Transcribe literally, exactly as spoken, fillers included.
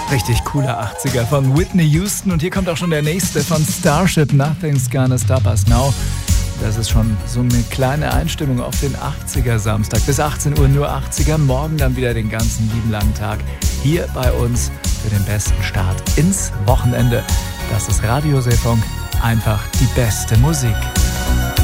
Richtig cooler achtziger von Whitney Houston. Und hier kommt auch schon der nächste von Starship, Nothing's Gonna Stop Us Now. Das ist schon so eine kleine Einstimmung auf den achtziger Samstag. Bis achtzehn Uhr nur achtziger. Morgen dann wieder den ganzen lieben langen Tag hier bei uns für den besten Start ins Wochenende. Das ist Radio Seefunk. Einfach die beste Musik.